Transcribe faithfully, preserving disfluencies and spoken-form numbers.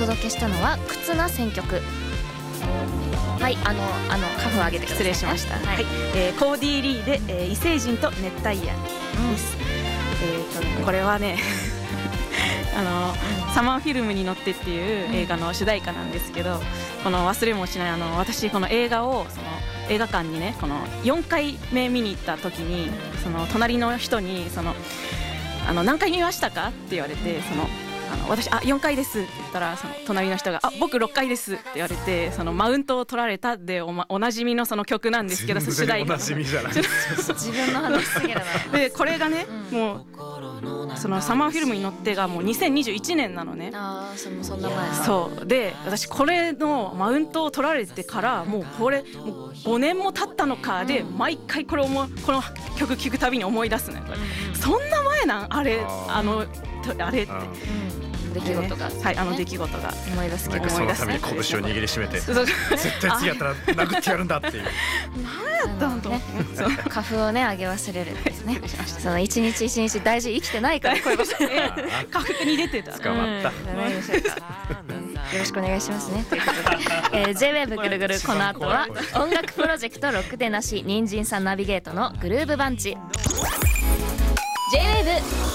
届けしたのは忽那選曲。はい、あのあのカフを上げてください、ね、 失礼しました。 はい、 はい、えー、コーディー・リーで、えー、異星人と熱帯夜です。うん、えーとね、これはねあの、うん、サマーフィルムに乗ってっていう映画の主題歌なんですけど、うん、この忘れもしないあの私この映画をその映画館にねこのよんかいめ見に行った時に、その隣の人にそのあの何回見ましたかって言われて、そのあの私あよんかいですって言ったら、その隣の人があ僕ろっかいですって言われて、そのマウントを取られたで お,、ま、おなじみのその曲なんですけど、 全然おなじみじゃない自分の話すぎるな。 でこれがね、うん、もうそのサマーフィルムに乗ってがもうにせんにじゅういちねんなのね。 ああ、そのそんな前。 そうで、私これのマウントを取られてからもうこれもうごねんも経ったのかで、うん、毎回これをもこの曲聴くたびに思い出すねこれ、うん、そんな前なんあれああのあれって、 うん、出来事が、ね、 はい、あの出来事が思い出すけど、 そのために拳を握りしめて絶対次やったら殴ってやるんだっていう何やったんと、ね、 花粉をね上げ忘れるんですねその一日一日大事生きてないからこういうこと花粉に出てた捕まった、うんよろしくお願いしますねということで、えー、ジェイウェーブ ぐるぐるこの後は音楽プロジェクトろくでなし人参さんナビゲートのグルーブバンチ ジェイウェーブ